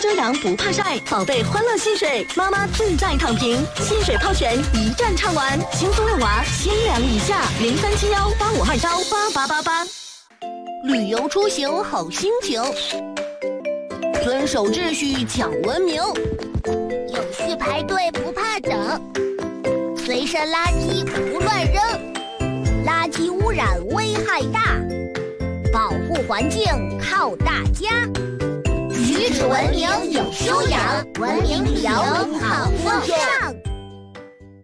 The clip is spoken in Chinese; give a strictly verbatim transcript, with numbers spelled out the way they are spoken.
遮阳不怕晒，宝贝欢乐戏水，妈妈自在躺平，戏水泡泉一站唱完，轻松用娃，千两以下，零三七幺八五二幺八八八八。旅游出行好心情，遵守秩序讲文明， 有序排队不怕等，随身垃圾不乱扔，垃圾污染危害大，保护环境靠大家。举止文明有修养，文明旅游好风尚。